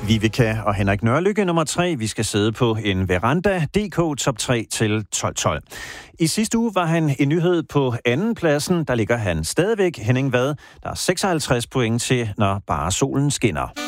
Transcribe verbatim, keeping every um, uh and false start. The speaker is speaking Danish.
Viveka og Henrik Nørlykke nummer tre. Vi skal sidde på en veranda. D K top tre til tolv tolv. I sidste uge var han en nyhed på anden pladsen. Der ligger han stadigvæk. Henning Vad, der er seksoghalvtreds point til, når bare solen skinner.